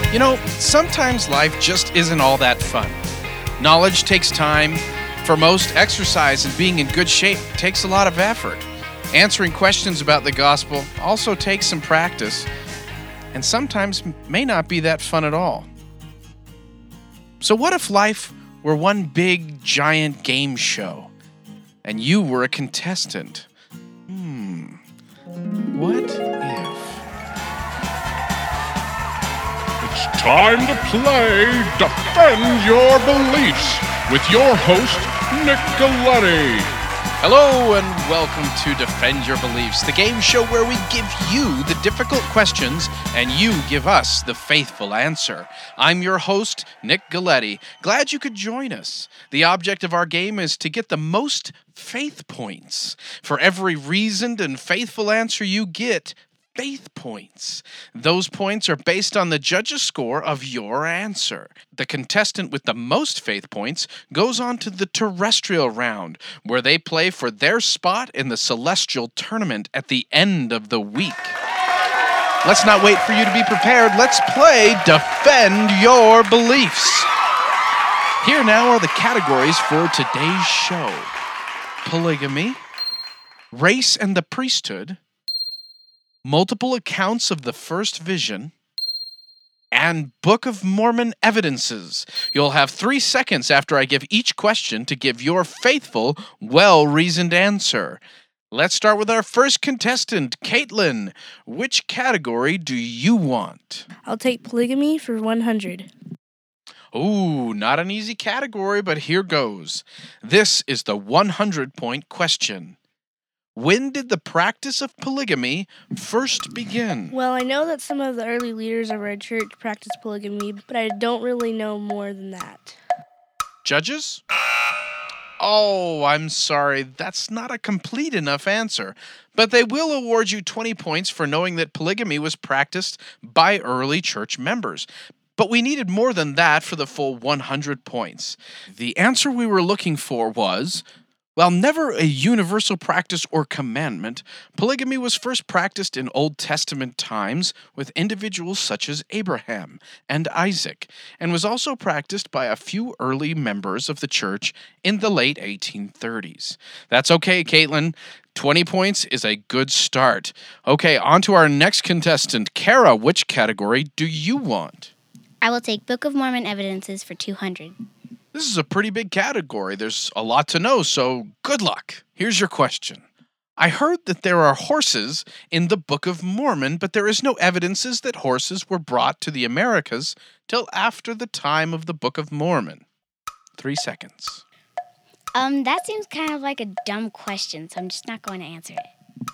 Sometimes life just isn't all that fun. Knowledge takes time. For most, exercise and being in good shape takes a lot of effort. Answering questions about the gospel also takes some practice, and sometimes may not be that fun at all. So what if life were one big, giant game show, and you were a contestant? What if? It's time to play Defend Your Beliefs with your host, Nick Galetti. Hello and welcome to Defend Your Beliefs, the game show where we give you the difficult questions and you give us the faithful answer. I'm your host, Nick Galetti. Glad you could join us. The object of our game is to get the most faith points. For every reasoned and faithful answer you get, faith points. Those points are based on the judge's score of your answer. The contestant with the most faith points goes on to the terrestrial round, where they play for their spot in the celestial tournament at the end of the week. Let's not wait for you to be prepared. Let's play Defend Your Beliefs. Here now are the categories for today's show: polygamy, race and the priesthood, multiple accounts of the first vision, and Book of Mormon evidences. You'll have 3 seconds after I give each question to give your faithful, well-reasoned answer. Let's start with our first contestant, Caitlin. Which category do you want? I'll take polygamy for 100. Ooh, not an easy category, but here goes. This is the 100-point question. When did the practice of polygamy first begin? Well, I know that some of the early leaders of our church practiced polygamy, but I don't really know more than that. Judges? Oh, I'm sorry. That's not a complete enough answer. But they will award you 20 points for knowing that polygamy was practiced by early church members. But we needed more than that for the full 100 points. The answer we were looking for was, while never a universal practice or commandment, polygamy was first practiced in Old Testament times with individuals such as Abraham and Isaac, and was also practiced by a few early members of the church in the late 1830s. That's okay, Caitlin. 20 points is a good start. Okay, on to our next contestant. Kara, which category do you want? I will take Book of Mormon evidences for 200. This is a pretty big category. There's a lot to know, so good luck. Here's your question. I heard that there are horses in the Book of Mormon, but there is no evidences that horses were brought to the Americas till after the time of the Book of Mormon. 3 seconds. That seems kind of like a dumb question, so I'm just not going to answer it.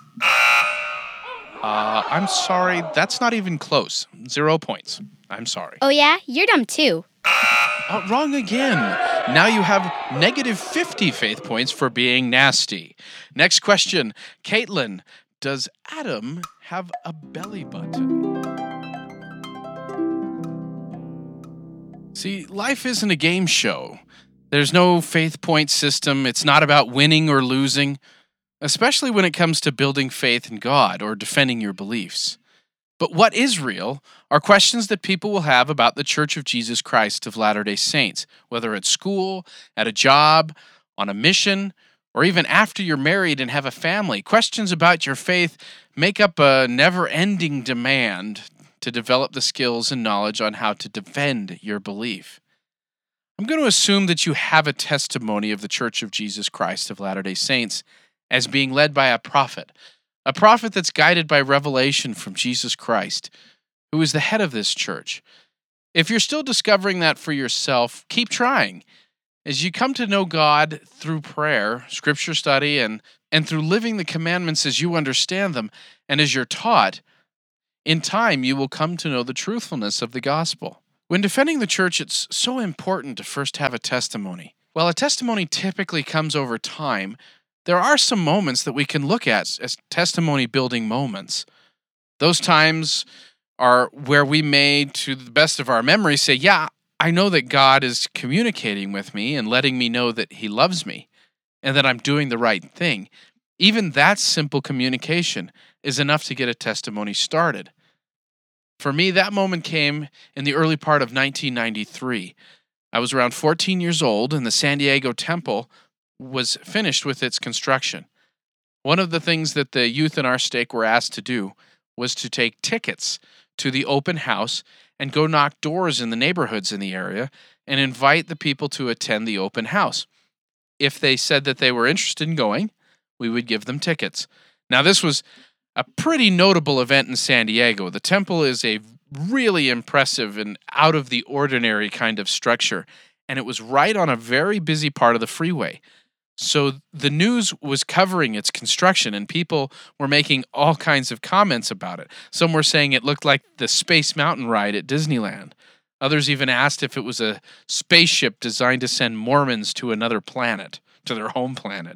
I'm sorry, that's not even close. 0 points. I'm sorry. Oh yeah? You're dumb too. Wrong again. Now you have negative 50 faith points for being nasty. Next question. Caitlin, does Adam have a belly button? See, life isn't a game show. There's no faith point system. It's not about winning or losing, especially when it comes to building faith in God or defending your beliefs. But what is real are questions that people will have about the Church of Jesus Christ of Latter-day Saints, whether at school, at a job, on a mission, or even after you're married and have a family. Questions about your faith make up a never-ending demand to develop the skills and knowledge on how to defend your belief. I'm going to assume that you have a testimony of the Church of Jesus Christ of Latter-day Saints as being led by a prophet that's guided by revelation from Jesus Christ, who is the head of this church. If you're still discovering that for yourself, keep trying. As you come to know God through prayer, scripture study, and through living the commandments as you understand them, and as you're taught, in time you will come to know the truthfulness of the gospel. When defending the church, it's so important to first have a testimony. While a testimony typically comes over time, there are some moments that we can look at as testimony-building moments. Those times are where we may, to the best of our memory, say, yeah, I know that God is communicating with me and letting me know that He loves me and that I'm doing the right thing. Even that simple communication is enough to get a testimony started. For me, that moment came in the early part of 1993. I was around 14 years old, and the San Diego Temple was finished with its construction. One of the things that the youth in our stake were asked to do was to take tickets to the open house and go knock doors in the neighborhoods in the area and invite the people to attend the open house. If they said that they were interested in going, we would give them tickets. Now, this was a pretty notable event in San Diego. The temple is a really impressive and out of the ordinary kind of structure, and it was right on a very busy part of the freeway. So the news was covering its construction, and people were making all kinds of comments about it. Some were saying it looked like the Space Mountain ride at Disneyland. Others even asked if it was a spaceship designed to send Mormons to another planet, to their home planet.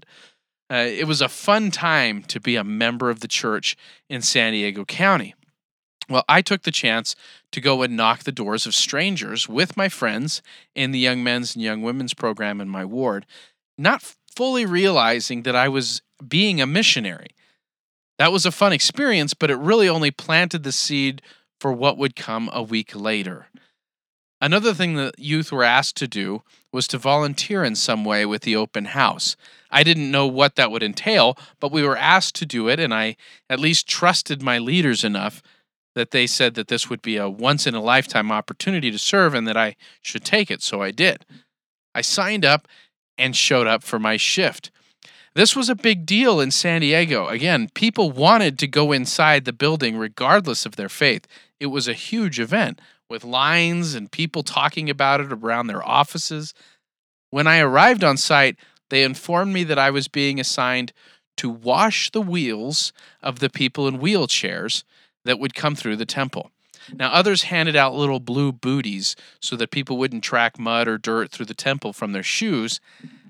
It was a fun time to be a member of the church in San Diego County. Well, I took the chance to go and knock the doors of strangers with my friends in the Young Men's and Young Women's program in my ward, not fully realizing that I was being a missionary. That was a fun experience, but it really only planted the seed for what would come a week later. Another thing that youth were asked to do was to volunteer in some way with the open house. I didn't know what that would entail, but we were asked to do it, and I at least trusted my leaders enough that they said that this would be a once-in-a-lifetime opportunity to serve and that I should take it, so I did. I signed up and showed up for my shift. This was a big deal in San Diego. Again, people wanted to go inside the building regardless of their faith. It was a huge event with lines and people talking about it around their offices. When I arrived on site, they informed me that I was being assigned to wash the wheels of the people in wheelchairs that would come through the temple. Now, others handed out little blue booties so that people wouldn't track mud or dirt through the temple from their shoes.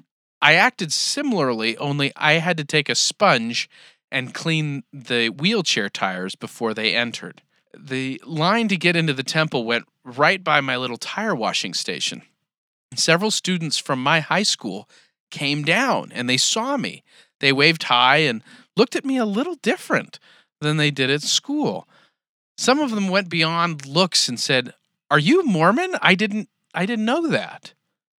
I acted similarly, only I had to take a sponge and clean the wheelchair tires before they entered. The line to get into the temple went right by my little tire washing station. Several students from my high school came down and they saw me. They waved hi and looked at me a little different than they did at school. Some of them went beyond looks and said, "Are you Mormon? I didn't know that."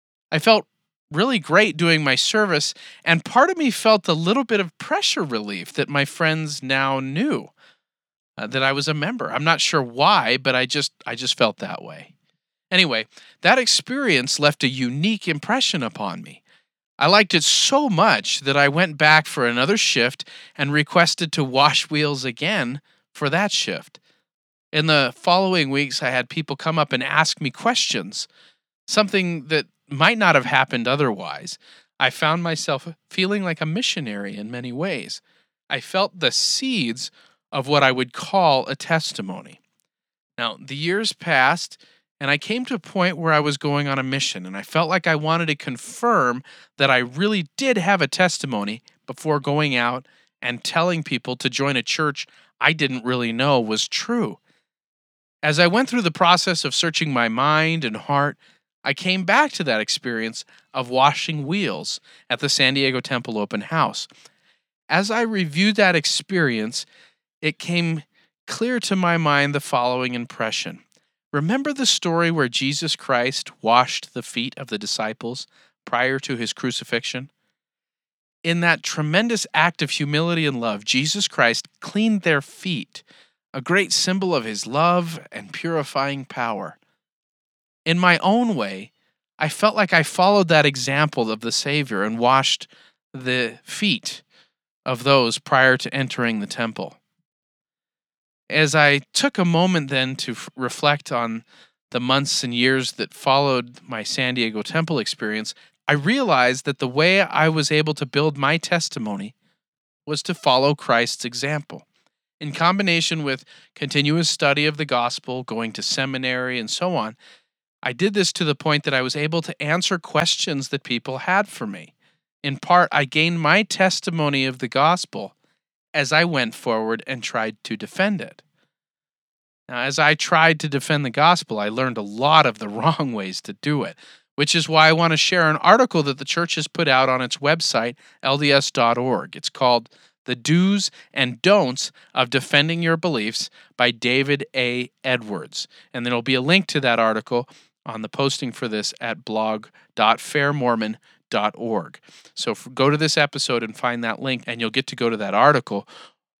I felt really great doing my service, and part of me felt a little bit of pressure relief that my friends now knew that I was a member. I'm not sure why, but I just felt that way. Anyway, that experience left a unique impression upon me. I liked it so much that I went back for another shift and requested to wash wheels again for that shift. In the following weeks, I had people come up and ask me questions, something that might not have happened otherwise. I found myself feeling like a missionary in many ways. I felt the seeds of what I would call a testimony. Now, the years passed, and I came to a point where I was going on a mission, and I felt like I wanted to confirm that I really did have a testimony before going out and telling people to join a church I didn't really know was true. As I went through the process of searching my mind and heart, I came back to that experience of washing wheels at the San Diego Temple Open House. As I reviewed that experience, it came clear to my mind the following impression. Remember the story where Jesus Christ washed the feet of the disciples prior to his crucifixion? In that tremendous act of humility and love, Jesus Christ cleaned their feet, a great symbol of his love and purifying power. In my own way, I felt like I followed that example of the Savior and washed the feet of those prior to entering the temple. As I took a moment then to reflect on the months and years that followed my San Diego Temple experience, I realized that the way I was able to build my testimony was to follow Christ's example. In combination with continuous study of the gospel, going to seminary, and so on, I did this to the point that I was able to answer questions that people had for me. In part, I gained my testimony of the gospel as I went forward and tried to defend it. Now, as I tried to defend the gospel, I learned a lot of the wrong ways to do it, which is why I want to share an article that the church has put out on its website, lds.org. It's called The Do's and Don'ts of Defending Your Beliefs by David A. Edwards. And there'll be a link to that article on the posting for this at blog.fairmormon.org. So go to this episode and find that link, and you'll get to go to that article.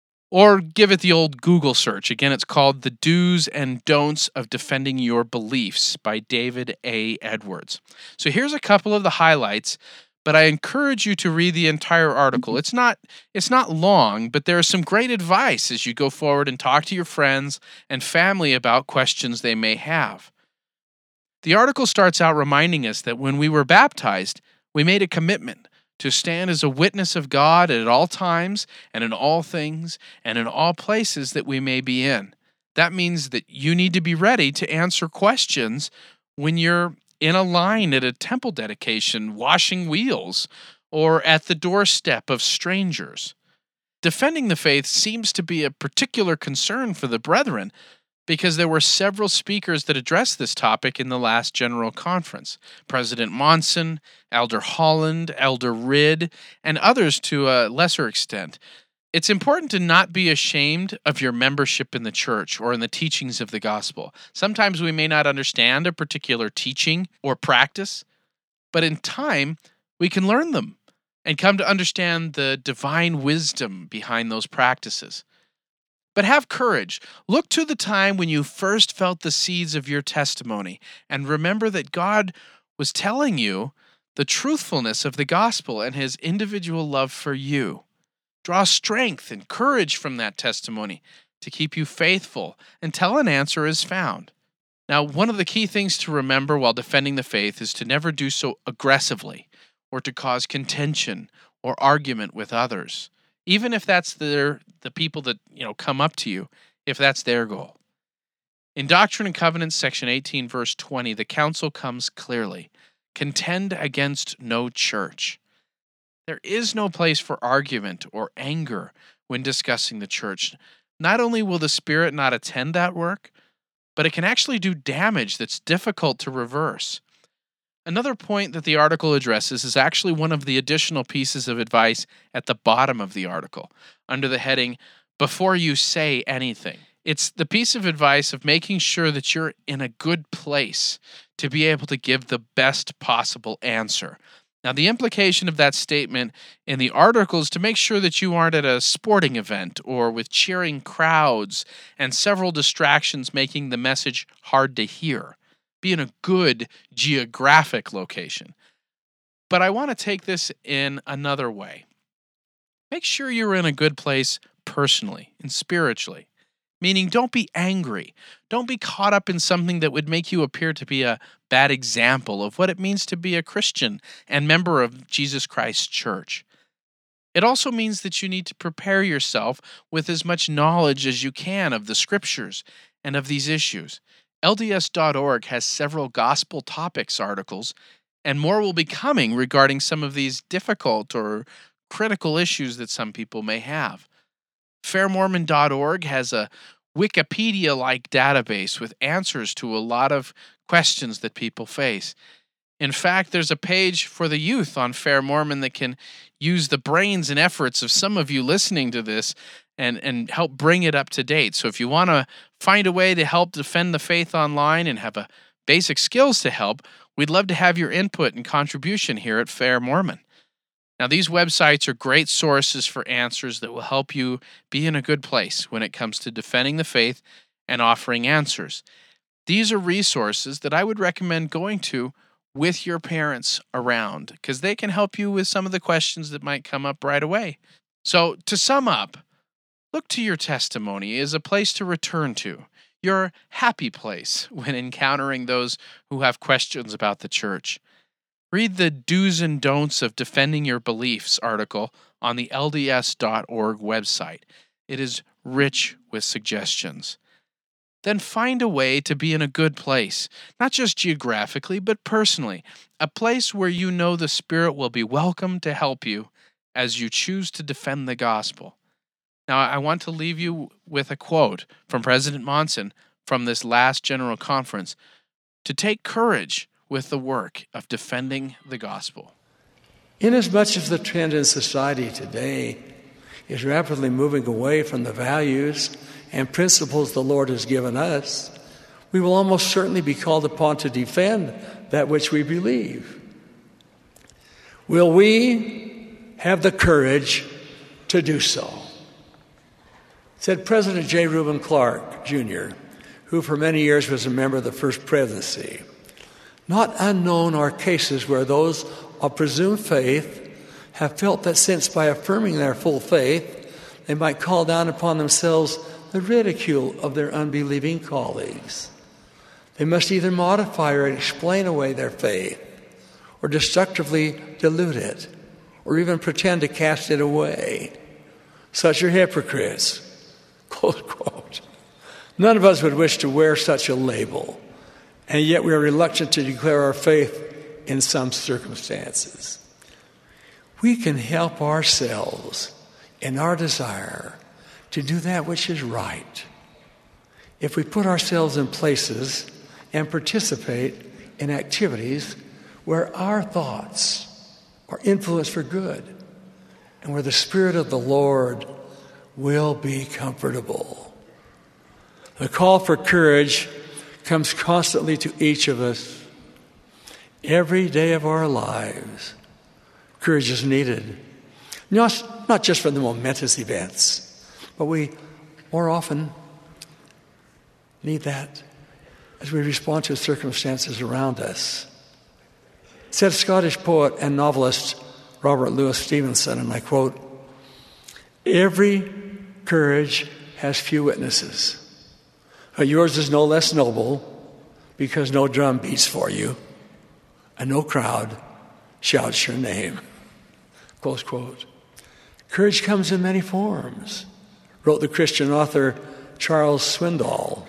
Or give it the old Google search. Again, it's called The Do's and Don'ts of Defending Your Beliefs by David A. Edwards. So here's a couple of the highlights, but I encourage you to read the entire article. It's not long, but there is some great advice as you go forward and talk to your friends and family about questions they may have. The article starts out reminding us that when we were baptized, we made a commitment to stand as a witness of God at all times and in all things and in all places that we may be in. That means that you need to be ready to answer questions when you're in a line at a temple dedication, washing wheels, or at the doorstep of strangers. Defending the faith seems to be a particular concern for the brethren, because there were several speakers that addressed this topic in the last General Conference. President Monson, Elder Holland, Elder Ridd, and others to a lesser extent. It's important to not be ashamed of your membership in the church or in the teachings of the gospel. Sometimes we may not understand a particular teaching or practice, but in time, we can learn them and come to understand the divine wisdom behind those practices. But have courage. Look to the time when you first felt the seeds of your testimony, and remember that God was telling you the truthfulness of the gospel and his individual love for you. Draw strength and courage from that testimony to keep you faithful until an answer is found. Now, one of the key things to remember while defending the faith is to never do so aggressively or to cause contention or argument with others. Even if that's the people that come up to you, if that's their goal. In Doctrine and Covenants, section 18, verse 20, the counsel comes clearly. Contend against no church. There is no place for argument or anger when discussing the church. Not only will the Spirit not attend that work, but it can actually do damage that's difficult to reverse. Another point that the article addresses is actually one of the additional pieces of advice at the bottom of the article, under the heading, Before You Say Anything. It's the piece of advice of making sure that you're in a good place to be able to give the best possible answer. Now, the implication of that statement in the article is to make sure that you aren't at a sporting event or with cheering crowds and several distractions making the message hard to hear. Be in a good geographic location. But I want to take this in another way. Make sure you're in a good place personally and spiritually. Meaning, don't be angry. Don't be caught up in something that would make you appear to be a bad example of what it means to be a Christian and member of Jesus Christ's church. It also means that you need to prepare yourself with as much knowledge as you can of the scriptures and of these issues. LDS.org has several gospel topics articles, and more will be coming regarding some of these difficult or critical issues that some people may have. FairMormon.org has a Wikipedia-like database with answers to a lot of questions that people face. In fact, there's a page for the youth on Fair Mormon that can use the brains and efforts of some of you listening to this and help bring it up to date. So if you want to find a way to help defend the faith online and have a basic skills to help, we'd love to have your input and contribution here at Fair Mormon. Now, these websites are great sources for answers that will help you be in a good place when it comes to defending the faith and offering answers. These are resources that I would recommend going to with your parents around, because they can help you with some of the questions that might come up right away. So, to sum up, look to your testimony as a place to return to, your happy place when encountering those who have questions about the church. Read the Do's and Don'ts of Defending Your Beliefs article on the LDS.org website. It is rich with suggestions. Then find a way to be in a good place, not just geographically, but personally, a place where you know the Spirit will be welcome to help you as you choose to defend the gospel. Now, I want to leave you with a quote from President Monson from this last General Conference to take courage with the work of defending the gospel. Inasmuch as the trend in society today is rapidly moving away from the values and principles the Lord has given us, we will almost certainly be called upon to defend that which we believe. Will we have the courage to do so? Said President J. Reuben Clark, Jr., who for many years was a member of the First Presidency. Not unknown are cases where those of presumed faith have felt that since by affirming their full faith, they might call down upon themselves the ridicule of their unbelieving colleagues. They must either modify or explain away their faith, or destructively dilute it, or even pretend to cast it away. Such are hypocrites. Close quote. None of us would wish to wear such a label, and yet we are reluctant to declare our faith in some circumstances. We can help ourselves in our desire to do that which is right if we put ourselves in places and participate in activities where our thoughts are influenced for good and where the Spirit of the Lord will be comfortable. The call for courage comes constantly to each of us. Every day of our lives, courage is needed. Not just for the momentous events, but we more often need that as we respond to circumstances around us. Said Scottish poet and novelist Robert Louis Stevenson, and I quote, "Every courage has few witnesses, but yours is no less noble because no drum beats for you and no crowd shouts your name." Close quote. Courage comes in many forms, wrote the Christian author Charles Swindoll.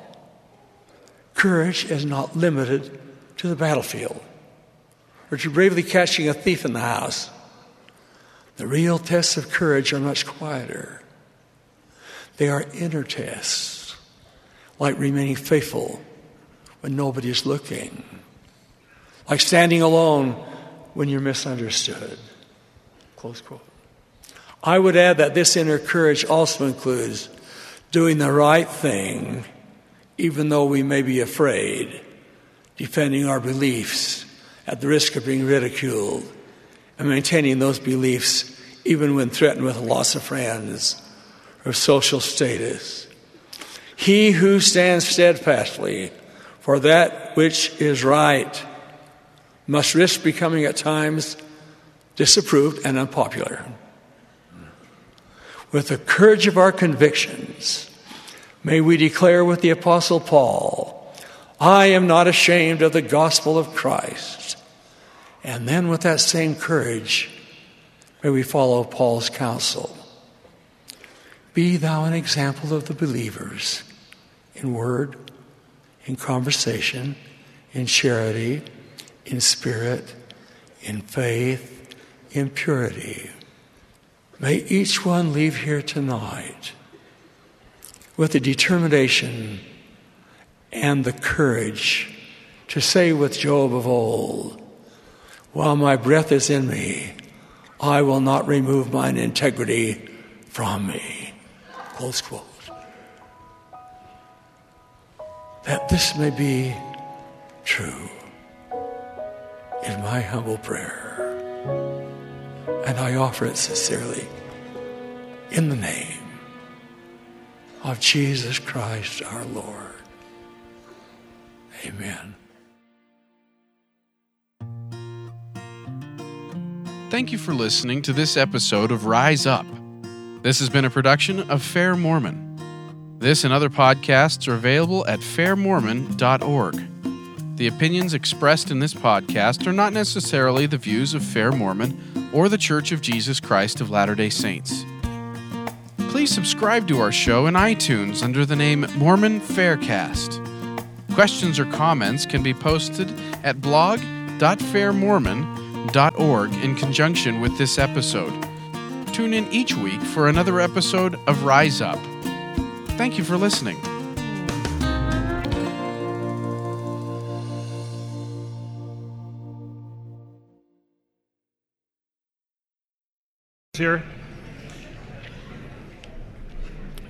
Courage is not limited to the battlefield or to bravely catching a thief in the house. The real tests of courage are much quieter. They are inner tests, like remaining faithful when nobody is looking, like standing alone when you're misunderstood. Close quote. I would add that this inner courage also includes doing the right thing, even though we may be afraid, defending our beliefs at the risk of being ridiculed, and maintaining those beliefs even when threatened with a loss of friends or social status. He who stands steadfastly for that which is right must risk becoming at times disapproved and unpopular. With the courage of our convictions, may we declare with the Apostle Paul, "I am not ashamed of the gospel of Christ." And then with that same courage, may we follow Paul's counsel. Be thou an example of the believers in word, in conversation, in charity, in spirit, in faith, in purity. May each one leave here tonight with the determination and the courage to say with Job of old, "While my breath is in me, I will not remove mine integrity from me." Close quote. That this may be true is my humble prayer. And I offer it sincerely in the name of Jesus Christ our Lord. Amen. Thank you for listening to this episode of Rise Up. This has been a production of Fair Mormon. This and other podcasts are available at fairmormon.org. The opinions expressed in this podcast are not necessarily the views of Fair Mormon or the Church of Jesus Christ of Latter-day Saints. Please subscribe to our show in iTunes under the name Mormon Faircast. Questions or comments can be posted at blog.fairmormon.org in conjunction with this episode. Tune in each week for another episode of Rise Up. Thank you for listening. Here.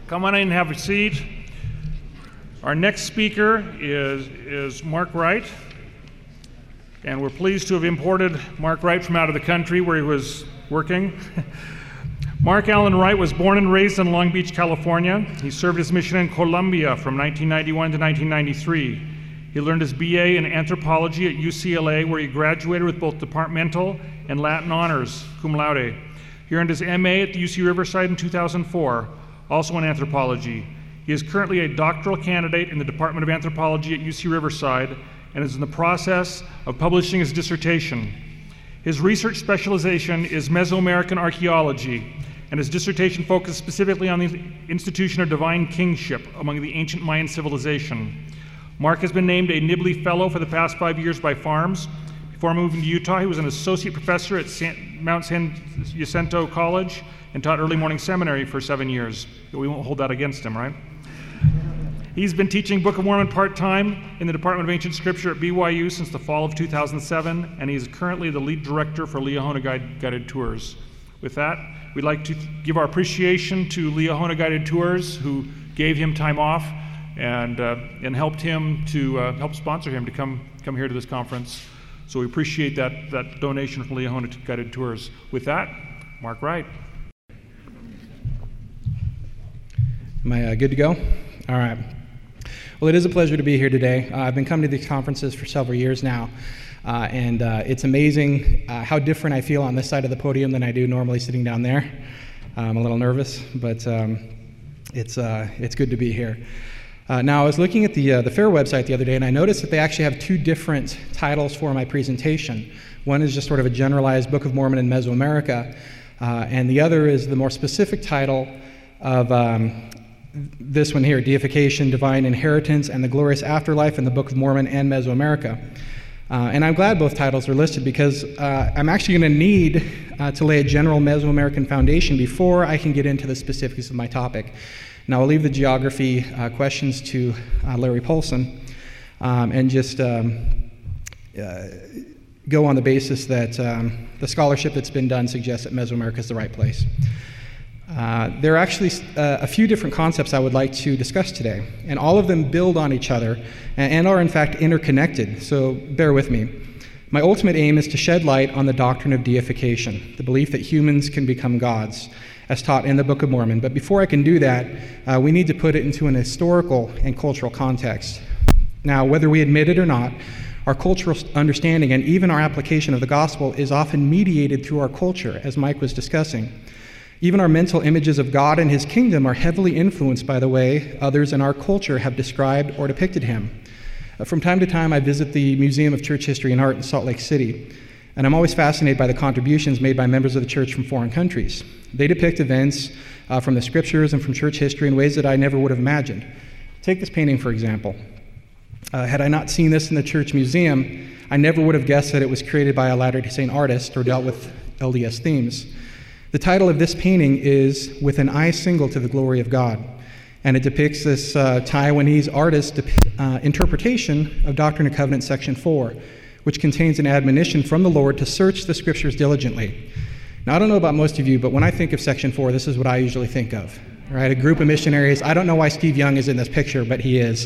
Come on in and have a seat. Our next speaker is Mark Wright, and we're pleased to have imported Mark Wright from out of the country where he was working. Mark Allen Wright was born and raised in Long Beach, California. He served his mission in Colombia from 1991 to 1993. He learned his BA in anthropology at UCLA, where he graduated with both departmental and Latin honors, cum laude. He earned his MA at the UC Riverside in 2004, also in anthropology. He is currently a doctoral candidate in the Department of Anthropology at UC Riverside and is in the process of publishing his dissertation. His research specialization is Mesoamerican archaeology, and his dissertation focused specifically on the institution of divine kingship among the ancient Mayan civilization. Mark has been named a Nibley Fellow for the past 5 years by Farms. Before moving to Utah, he was an associate professor at Mount San Jacinto College and taught early morning seminary for 7 years. We won't hold that against him, right? He's been teaching Book of Mormon part-time in the Department of Ancient Scripture at BYU since the fall of 2007, and he is currently the lead director for Liahona Guided Tours. With that, we'd like to give our appreciation to Liahona Guided Tours, who gave him time off and helped him to help sponsor him to come here to this conference. So we appreciate that donation from Liahona Guided Tours. With that, Mark Wright. Am I good to go? All right. Well, it is a pleasure to be here today. I've been coming to these conferences for several years now, and it's amazing how different I feel on this side of the podium than I do normally sitting down there. I'm a little nervous, but it's good to be here. Now, I was looking at the FAIR website the other day, and I noticed that they actually have two different titles for my presentation. One is just sort of a generalized Book of Mormon in Mesoamerica, and the other is the more specific title of this one here, Deification, Divine Inheritance, and the Glorious Afterlife in the Book of Mormon and Mesoamerica. And I'm glad both titles are listed because I'm actually going to need to lay a general Mesoamerican foundation before I can get into the specifics of my topic. Now, I'll leave the geography questions to Larry Paulson and just go on the basis that the scholarship that's been done suggests that Mesoamerica is the right place. There are actually a few different concepts I would like to discuss today, and all of them build on each other and are in fact interconnected, so bear with me. My ultimate aim is to shed light on the doctrine of deification, the belief that humans can become gods, as taught in the Book of Mormon. But before I can do that, we need to put it into an historical and cultural context. Now, whether we admit it or not, our cultural understanding and even our application of the gospel is often mediated through our culture, as Mike was discussing. Even our mental images of God and his kingdom are heavily influenced by the way others in our culture have described or depicted him. From time to time, I visit the Museum of Church History and Art in Salt Lake City, and I'm always fascinated by the contributions made by members of the church from foreign countries. They depict events from the scriptures and from church history in ways that I never would have imagined. Take this painting, for example. Had I not seen this in the church museum, I never would have guessed that it was created by a Latter-day Saint artist or dealt with LDS themes. The title of this painting is With an Eye Single to the Glory of God, and it depicts this Taiwanese artist's interpretation of Doctrine and Covenants, Section 4, which contains an admonition from the Lord to search the scriptures diligently. Now, I don't know about most of you, but when I think of Section 4, this is what I usually think of, right? A group of missionaries. I don't know why Steve Young is in this picture, but he is.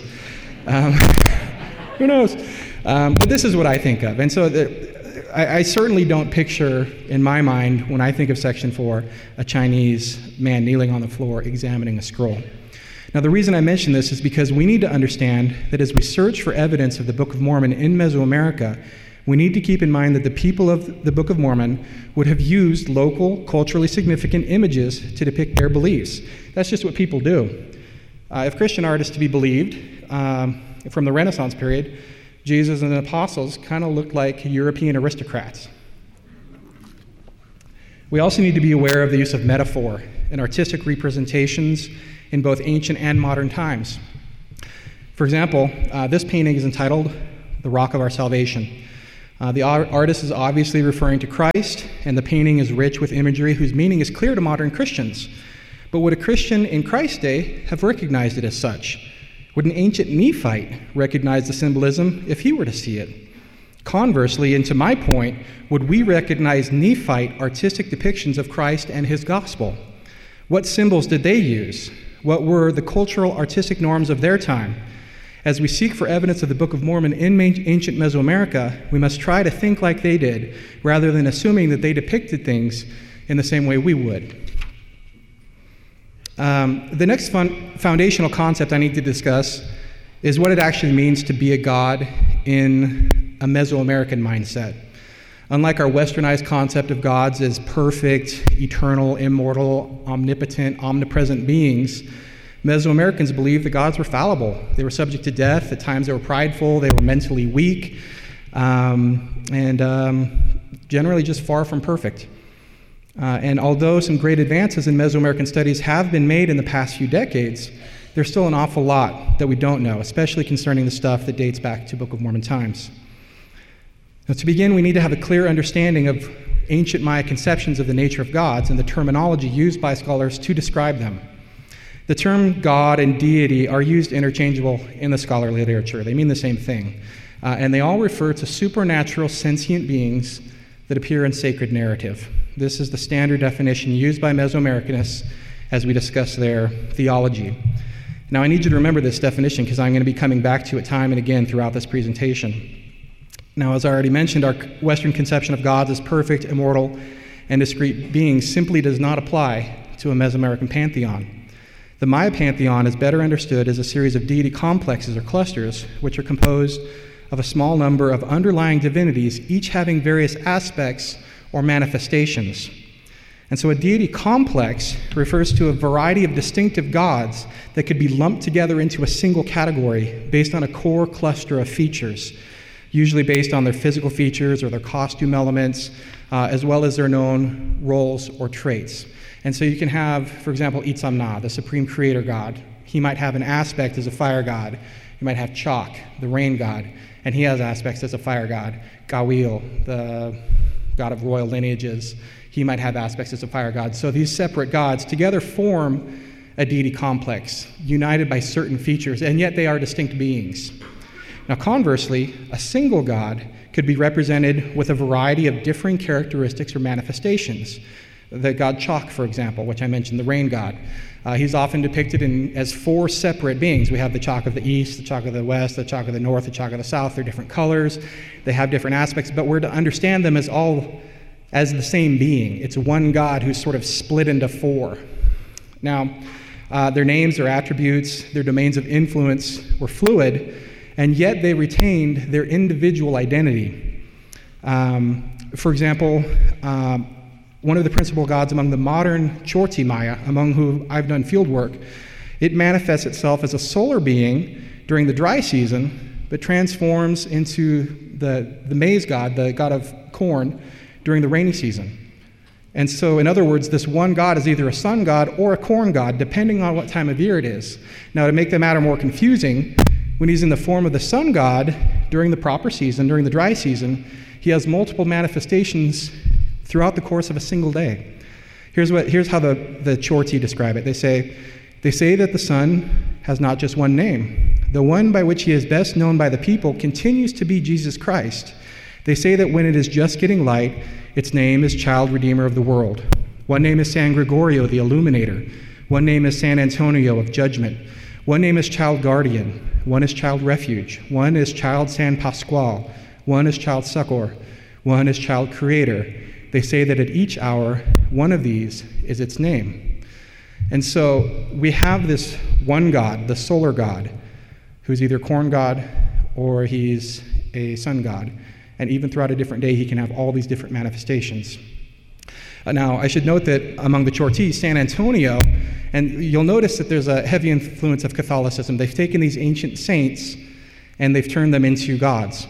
Who knows? But this is what I think of. And so I certainly don't picture, in my mind, when I think of Section 4, a Chinese man kneeling on the floor examining a scroll. Now, the reason I mention this is because we need to understand that as we search for evidence of the Book of Mormon in Mesoamerica, we need to keep in mind that the people of the Book of Mormon would have used local, culturally significant images to depict their beliefs. That's just what people do. If Christian art is to be believed, from the Renaissance period, Jesus and the apostles kind of looked like European aristocrats. We also need to be aware of the use of metaphor and artistic representations in both ancient and modern times. For example, this painting is entitled The Rock of Our Salvation. The artist is obviously referring to Christ, and the painting is rich with imagery whose meaning is clear to modern Christians. But would a Christian in Christ's day have recognized it as such? Would an ancient Nephite recognize the symbolism if he were to see it? Conversely, and to my point, would we recognize Nephite artistic depictions of Christ and his gospel? What symbols did they use? What were the cultural, artistic norms of their time? As we seek for evidence of the Book of Mormon in ancient Mesoamerica, we must try to think like they did, rather than assuming that they depicted things in the same way we would. The next foundational concept I need to discuss is what it actually means to be a god in a Mesoamerican mindset. Unlike our westernized concept of gods as perfect, eternal, immortal, omnipotent, omnipresent beings, Mesoamericans believed the gods were fallible. They were subject to death. At times they were prideful. They were mentally weak, and generally just far from perfect. And although some great advances in Mesoamerican studies have been made in the past few decades, there's still an awful lot that we don't know, especially concerning the stuff that dates back to Book of Mormon times. Now, to begin, we need to have a clear understanding of ancient Maya conceptions of the nature of gods and the terminology used by scholars to describe them. The term God and deity are used interchangeable in the scholarly literature. They mean the same thing. And they all refer to supernatural sentient beings that appear in sacred narrative. This is the standard definition used by Mesoamericanists as we discuss their theology. Now, I need you to remember this definition because I'm going to be coming back to it time and again throughout this presentation. Now, as I already mentioned, our Western conception of gods as perfect, immortal, and discrete beings simply does not apply to a Mesoamerican pantheon. The Maya pantheon is better understood as a series of deity complexes or clusters, which are composed of a small number of underlying divinities, each having various aspects or manifestations. And so a deity complex refers to a variety of distinctive gods that could be lumped together into a single category based on a core cluster of features, usually based on their physical features or their costume elements, as well as their known roles or traits. And so you can have, for example, Itzamna, the supreme creator god. He might have an aspect as a fire god. You might have Chak, the rain god, and he has aspects as a fire god. Gawil, the god of royal lineages, he might have aspects as a fire god. So these separate gods together form a deity complex, united by certain features, and yet they are distinct beings. Now, conversely, a single god could be represented with a variety of differing characteristics or manifestations. The god Chak, for example, which I mentioned, the rain god, he's often depicted as four separate beings. We have the Chak of the east, the Chak of the west, the Chak of the north, the Chak of the south. They're different colors. They have different aspects, but we're to understand them as all as the same being. It's one god who's sort of split into four. Now, their names, their attributes, their domains of influence were fluid, and yet they retained their individual identity. For example, one of the principal gods among the modern Chorti Maya, among whom I've done field work, it manifests itself as a solar being during the dry season, but transforms into the maize god, the god of corn, during the rainy season. And so, in other words, this one god is either a sun god or a corn god, depending on what time of year it is. Now, to make the matter more confusing, when he's in the form of the sun god during the proper season, during the dry season, he has multiple manifestations throughout the course of a single day. Here's how the Chorti describe it. They say that the sun has not just one name. The one by which he is best known by the people continues to be Jesus Christ. They say that when it is just getting light, its name is Child Redeemer of the World. One name is San Gregorio, the Illuminator. One name is San Antonio of Judgment. One name is Child Guardian. One is Child Refuge. One is Child San Pasqual. One is Child Succor. One is Child Creator. They say that at each hour, one of these is its name. And so we have this one God, the solar God, who's either corn god or he's a sun god. And even throughout a different day, he can have all these different manifestations. Now, I should note that among the Chortis, San Antonio, and you'll notice that there's a heavy influence of Catholicism. They've taken these ancient saints and they've turned them into gods.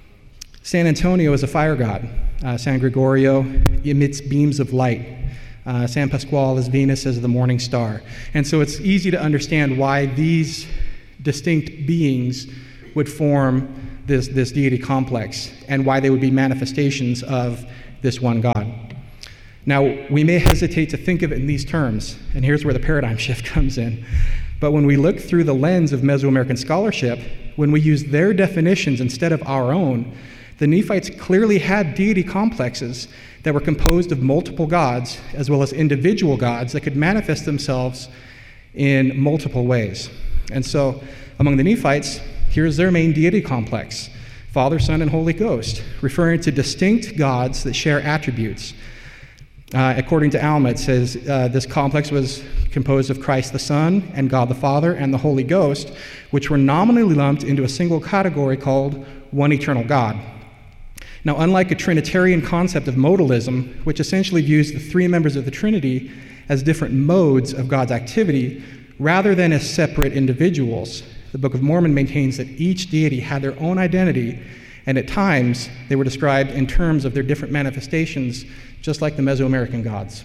San Antonio is a fire god. San Gregorio emits beams of light. San Pasqual is Venus as the morning star. And so it's easy to understand why these distinct beings would form this deity complex and why they would be manifestations of this one God. Now, we may hesitate to think of it in these terms, and here's where the paradigm shift comes in. But when we look through the lens of Mesoamerican scholarship, when we use their definitions instead of our own, the Nephites clearly had deity complexes that were composed of multiple gods, as well as individual gods that could manifest themselves in multiple ways. And so among the Nephites, here's their main deity complex: Father, Son, and Holy Ghost, referring to distinct gods that share attributes. According to Alma, it says this complex was composed of Christ the Son and God the Father and the Holy Ghost, which were nominally lumped into a single category called one eternal God. Now, unlike a Trinitarian concept of modalism, which essentially views the three members of the Trinity as different modes of God's activity rather than as separate individuals, the Book of Mormon maintains that each deity had their own identity, and at times they were described in terms of their different manifestations, just like the Mesoamerican gods.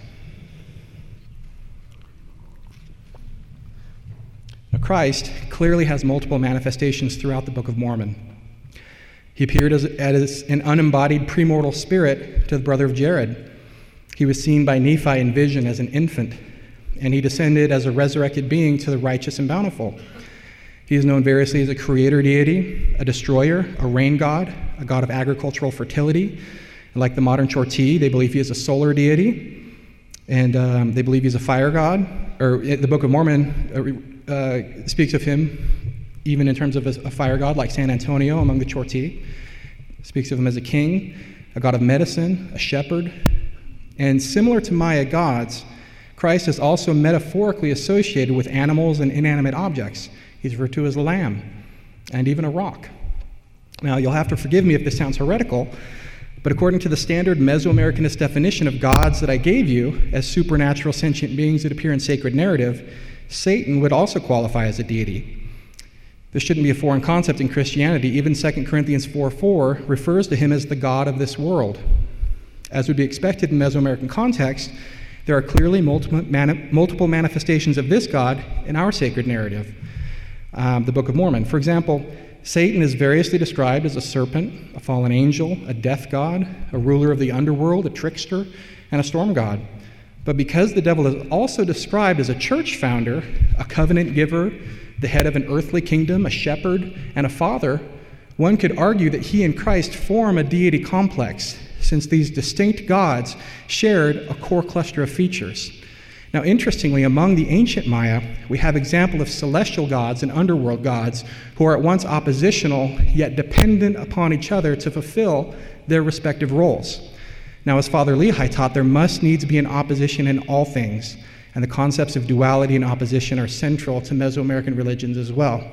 Now, Christ clearly has multiple manifestations throughout the Book of Mormon. He appeared as an unembodied premortal spirit to the brother of Jared. He was seen by Nephi in vision as an infant, and he descended as a resurrected being to the righteous and bountiful. He is known variously as a creator deity, a destroyer, a rain god, a god of agricultural fertility. And like the modern Chortee, they believe he is a solar deity, and they believe he's a fire god. Or the Book of Mormon speaks of him even in terms of a fire god, like San Antonio among the Chortee. Speaks of him as a king, a god of medicine, a shepherd. And similar to Maya gods, Christ is also metaphorically associated with animals and inanimate objects. He's referred to as a lamb and even a rock. Now, you'll have to forgive me if this sounds heretical, but according to the standard Mesoamericanist definition of gods that I gave you as supernatural sentient beings that appear in sacred narrative, Satan would also qualify as a deity. This shouldn't be a foreign concept in Christianity. Even 2 Corinthians 4:4 refers to him as the god of this world. As would be expected in Mesoamerican context, there are clearly multiple manifestations of this god in our sacred narrative, the Book of Mormon. For example, Satan is variously described as a serpent, a fallen angel, a death god, a ruler of the underworld, a trickster, and a storm god. But because the devil is also described as a church founder, a covenant giver, the head of an earthly kingdom, a shepherd, and a father, one could argue that he and Christ form a deity complex, since these distinct gods shared a core cluster of features. Now, interestingly, among the ancient Maya, we have examples of celestial gods and underworld gods who are at once oppositional yet dependent upon each other to fulfill their respective roles. Now, as Father Lehi taught, there must needs be an opposition in all things, and the concepts of duality and opposition are central to Mesoamerican religions as well.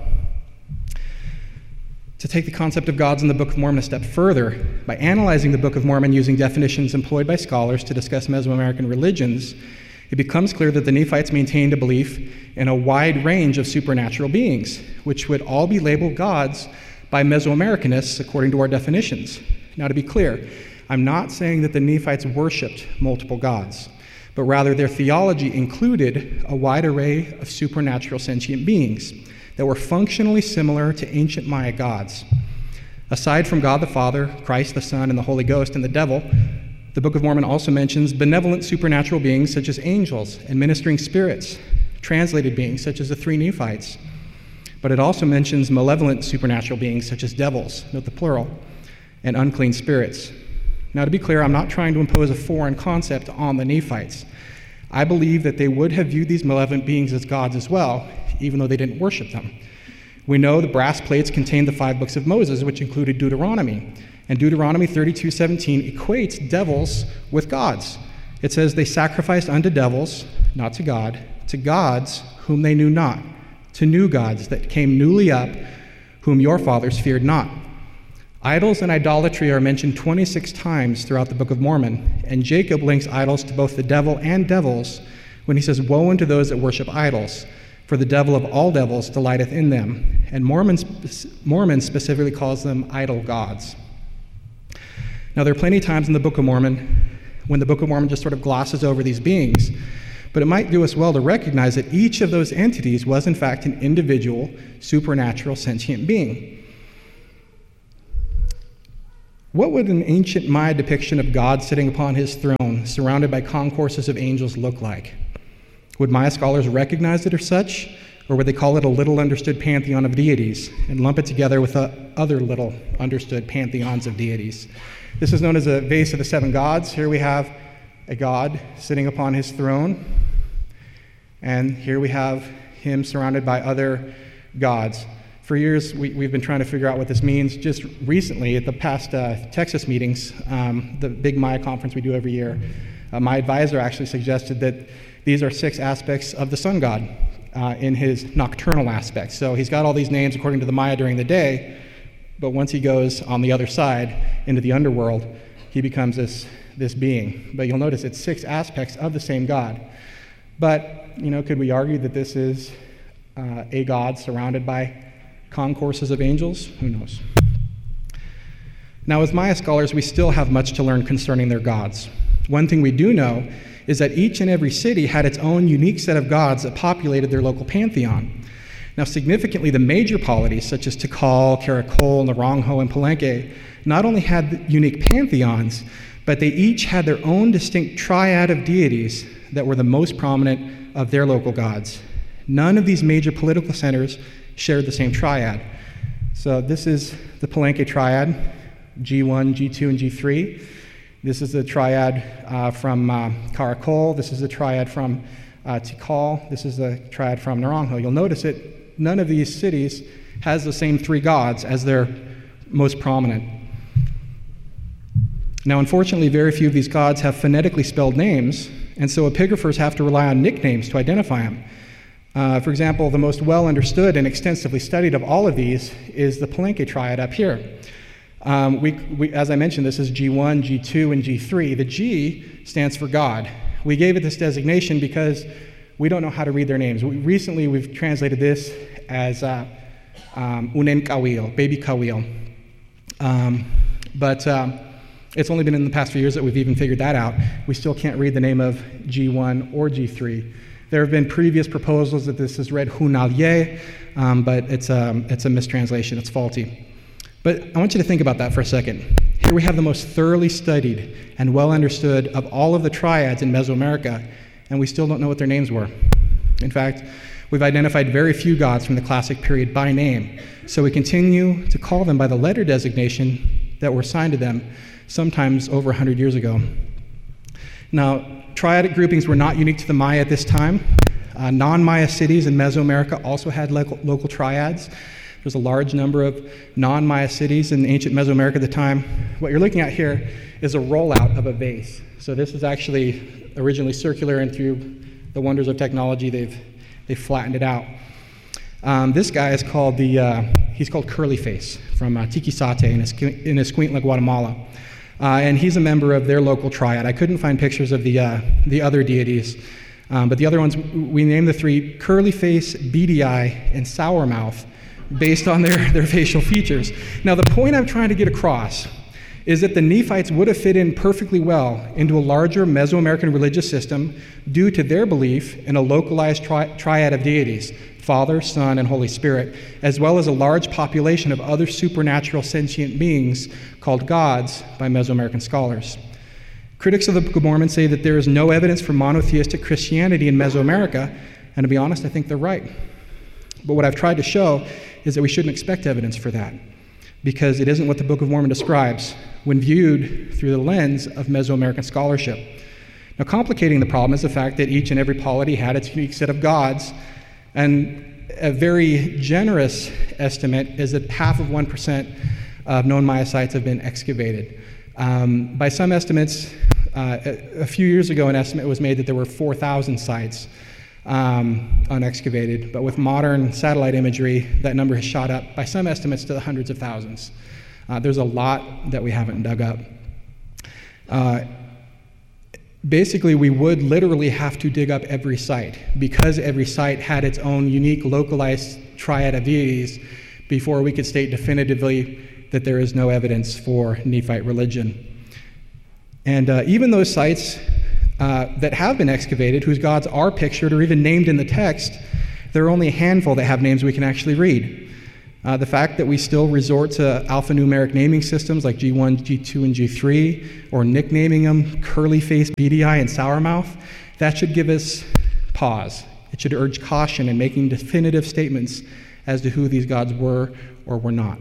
To take the concept of gods in the Book of Mormon a step further, by analyzing the Book of Mormon using definitions employed by scholars to discuss Mesoamerican religions, it becomes clear that the Nephites maintained a belief in a wide range of supernatural beings, which would all be labeled gods by Mesoamericanists according to our definitions. Now, to be clear, I'm not saying that the Nephites worshipped multiple gods, but rather their theology included a wide array of supernatural sentient beings that were functionally similar to ancient Maya gods. Aside from God the Father, Christ the Son, and the Holy Ghost, and the devil, the Book of Mormon also mentions benevolent supernatural beings such as angels and ministering spirits, translated beings such as the three Nephites. But it also mentions malevolent supernatural beings such as devils, note the plural, and unclean spirits. Now, to be clear, I'm not trying to impose a foreign concept on the Nephites. I believe that they would have viewed these malevolent beings as gods as well, even though they didn't worship them. We know the brass plates contained the 5 books of Moses, which included Deuteronomy. And Deuteronomy 32:17 equates devils with gods. It says they sacrificed unto devils, not to God, to gods whom they knew not, to new gods that came newly up, whom your fathers feared not. Idols and idolatry are mentioned 26 times throughout the Book of Mormon, and Jacob links idols to both the devil and devils when he says, "Woe unto those that worship idols, for the devil of all devils delighteth in them." And Mormon specifically calls them idol gods. Now, there are plenty of times in the Book of Mormon when the Book of Mormon just sort of glosses over these beings, but it might do us well to recognize that each of those entities was, in fact, an individual, supernatural, sentient being. What would an ancient Maya depiction of God sitting upon his throne, surrounded by concourses of angels, look like? Would Maya scholars recognize it as such, or would they call it a little understood pantheon of deities and lump it together with other little understood pantheons of deities? This is known as a vase of the 7 gods. Here we have a god sitting upon his throne, and here we have him surrounded by other gods. For years, we've been trying to figure out what this means. Just recently, at the past Texas meetings, the big Maya conference we do every year, my advisor actually suggested that these are 6 aspects of the sun god in his nocturnal aspect. So he's got all these names according to the Maya during the day, but once he goes on the other side into the underworld, he becomes this being. But you'll notice it's 6 aspects of the same God. But, could we argue that this is a God surrounded by concourses of angels? Who knows? Now, as Maya scholars, we still have much to learn concerning their gods. One thing we do know is that each and every city had its own unique set of gods that populated their local pantheon. Now, significantly, the major polities, such as Tikal, Caracol, Naranjo, and Palenque, not only had unique pantheons, but they each had their own distinct triad of deities that were the most prominent of their local gods. None of these major political centers shared the same triad. So this is the Palenque triad, G1, G2, and G3. This is the triad from Caracol. This is the triad from Tikal. This is the triad from Naranjo. You'll notice that none of these cities has the same 3 gods as their most prominent. Now, unfortunately, very few of these gods have phonetically spelled names, and so epigraphers have to rely on nicknames to identify them. For example, the most well understood and extensively studied of all of these is the Palenque triad up here. As I mentioned, this is G1, G2, and G3. The G stands for God. We gave it this designation because we don't know how to read their names. Recently, we've translated this as Unen Kawil, baby Kawil. But it's only been in the past few years that we've even figured that out. We still can't read the name of G1 or G3. There have been previous proposals that this is read Hunalye, but it's a mistranslation. It's faulty. But I want you to think about that for a second. Here we have the most thoroughly studied and well understood of all of the triads in Mesoamerica, and we still don't know what their names were. In fact, we've identified very few gods from the classic period by name, so we continue to call them by the letter designation that were assigned to them sometimes over 100 years ago. Now, triadic groupings were not unique to the Maya at this time. Non-Maya cities in Mesoamerica also had local triads. There's a large number of non-Maya cities in ancient Mesoamerica at the time. What you're looking at here is a rollout of a vase. So this is actually originally circular, and through the wonders of technology, they've flattened it out. This guy is called he's called Curly Face from Tiquisate in Escuintla, Guatemala. And he's a member of their local triad. I couldn't find pictures of the other deities, but the other ones, we named the 3 Curly Face, Beady Eye, and Sour Mouth based on their facial features. Now, the point I'm trying to get across is that the Nephites would have fit in perfectly well into a larger Mesoamerican religious system due to their belief in a localized triad of deities, Father, Son, and Holy Spirit, as well as a large population of other supernatural sentient beings called gods by Mesoamerican scholars. Critics of the Book of Mormon say that there is no evidence for monotheistic Christianity in Mesoamerica, and to be honest, I think they're right. But what I've tried to show is that we shouldn't expect evidence for that, because it isn't what the Book of Mormon describes when viewed through the lens of Mesoamerican scholarship. Now, complicating the problem is the fact that each and every polity had its unique set of gods, and a very generous estimate is that 0.5% of known Maya sites have been excavated. By some estimates, a few years ago, an estimate was made that there were 4,000 sites unexcavated, but with modern satellite imagery, that number has shot up by some estimates to the hundreds of thousands. There's a lot that we haven't dug up. Basically, we would literally have to dig up every site, because every site had its own unique localized triad of deities before we could state definitively that there is no evidence for Nephite religion. And even those sites that have been excavated, whose gods are pictured or even named in the text, there are only a handful that have names we can actually read. The fact that we still resort to alphanumeric naming systems like G1, G2, and G3, or nicknaming them Curly Face, Beady Eye, and Sour Mouth, that should give us pause. It should urge caution in making definitive statements as to who these gods were or were not.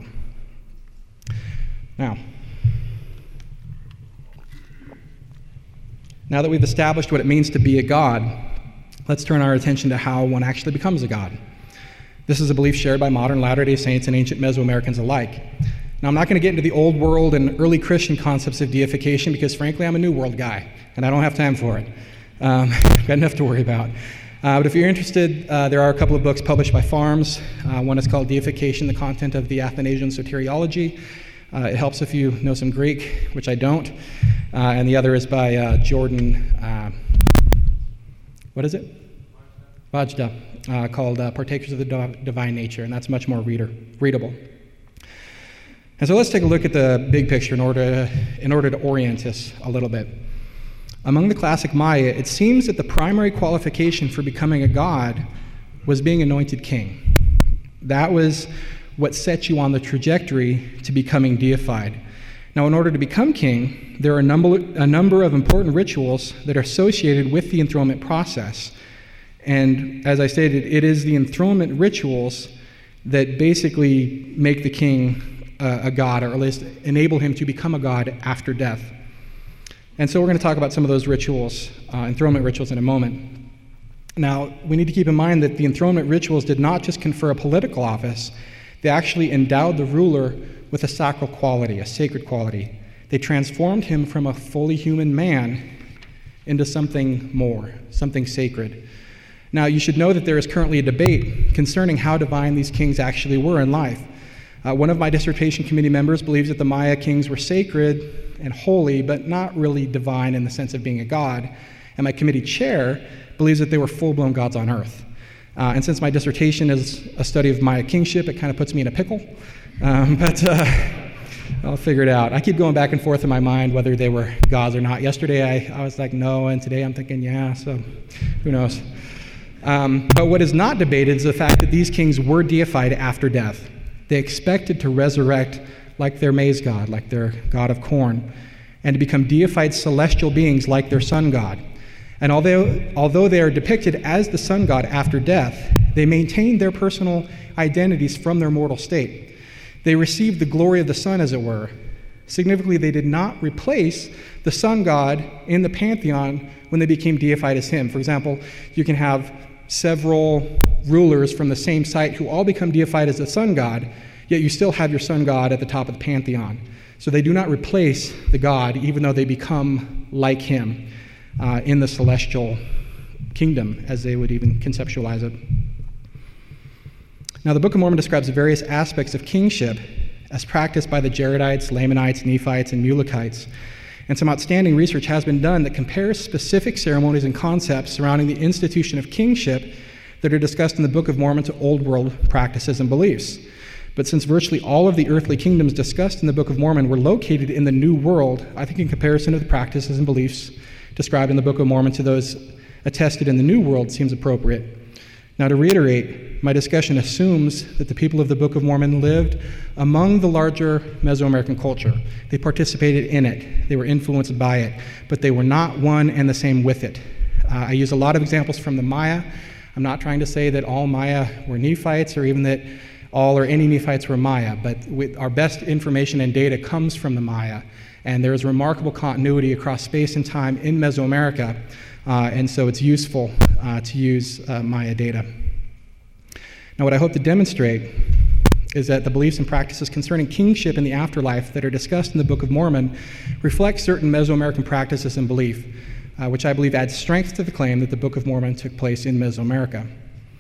Now that we've established what it means to be a god, let's turn our attention to how one actually becomes a god. This is a belief shared by modern Latter-day Saints and ancient Mesoamericans alike. Now, I'm not going to get into the old world and early Christian concepts of deification because, frankly, I'm a new world guy, and I don't have time for it. Got enough to worry about. But if you're interested, there are a couple of books published by Farms. One is called Deification, the Content of the Athanasian Soteriology. It helps if you know some Greek, which I don't. And the other is by Jordan, what is it? Vajda, called Partakers of the Divine Nature, and that's much more readable. And so let's take a look at the big picture in order to orient us a little bit. Among the classic Maya, it seems that the primary qualification for becoming a god was being anointed king. That was what set you on the trajectory to becoming deified. Now, in order to become king, there are a number of important rituals that are associated with the enthronement process. And as I stated, it is the enthronement rituals that basically make the king a god, or at least enable him to become a god after death. And so we're going to talk about some of those rituals, enthronement rituals, in a moment. Now, we need to keep in mind that the enthronement rituals did not just confer a political office, they actually endowed the ruler with a sacral quality, a sacred quality. They transformed him from a fully human man into something more, something sacred. Now, you should know that there is currently a debate concerning how divine these kings actually were in life. One of my dissertation committee members believes that the Maya kings were sacred and holy, but not really divine in the sense of being a god. And my committee chair believes that they were full-blown gods on earth. And since my dissertation is a study of Maya kingship, it kind of puts me in a pickle. But I'll figure it out. I keep going back and forth in my mind whether they were gods or not. Yesterday I was like, no, and today I'm thinking, yeah, so who knows. But what is not debated is the fact that these kings were deified after death. They expected to resurrect like their maize god, like their god of corn, and to become deified celestial beings like their sun god. And although they are depicted as the sun god after death, they maintained their personal identities from their mortal state. They received the glory of the sun, as it were. Significantly, they did not replace the sun god in the pantheon when they became deified as him. For example, you can have several rulers from the same site who all become deified as the sun god, yet you still have your sun god at the top of the pantheon. So they do not replace the god, even though they become like him in the celestial kingdom, as they would even conceptualize it. Now, the Book of Mormon describes various aspects of kingship as practiced by the Jaredites, Lamanites, Nephites, and Mulekites. And some outstanding research has been done that compares specific ceremonies and concepts surrounding the institution of kingship that are discussed in the Book of Mormon to Old World practices and beliefs. But since virtually all of the earthly kingdoms discussed in the Book of Mormon were located in the New World, I think in comparison to the practices and beliefs described in the Book of Mormon to those attested in the New World seems appropriate. Now, to reiterate, my discussion assumes that the people of the Book of Mormon lived among the larger Mesoamerican culture. They participated in it. They were influenced by it, but they were not one and the same with it. I use a lot of examples from the Maya. I'm not trying to say that all Maya were Nephites or even that all or any Nephites were Maya, but our best information and data comes from the Maya. And there is remarkable continuity across space and time in Mesoamerica, and so it's useful to use Maya data. Now, what I hope to demonstrate is that the beliefs and practices concerning kingship in the afterlife that are discussed in the Book of Mormon reflect certain Mesoamerican practices and belief, which I believe adds strength to the claim that the Book of Mormon took place in Mesoamerica.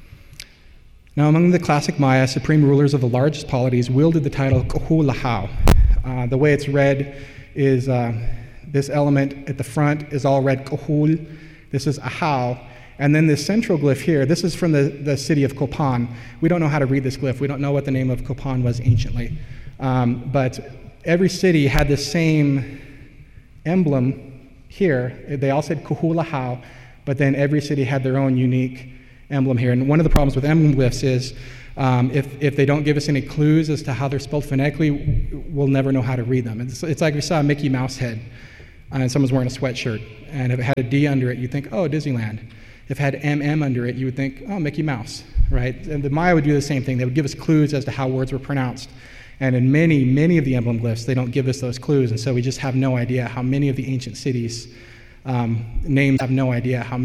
Now, among the classic Maya, supreme rulers of the largest polities wielded the title Kohulahau. The way it's read is this element at the front is all read Kohul. This is Ahau. And then this central glyph here, this is from the city of Copan. We don't know how to read this glyph. We don't know what the name of Copan was anciently. But every city had the same emblem here. They all said Kohulahau, but then every city had their own unique emblem here. And one of the problems with emblem glyphs is if they don't give us any clues as to how they're spelled phonetically, we'll never know how to read them. It's like if you saw a Mickey Mouse head and someone's wearing a sweatshirt, and if it had a D under it, you'd think, oh, Disneyland. If it had MM under it, you would think, oh, Mickey Mouse, right? And the Maya would do the same thing. They would give us clues as to how words were pronounced. And in many of the emblem glyphs, they don't give us those clues, and so we just have no idea how many of the ancient cities' names have no idea how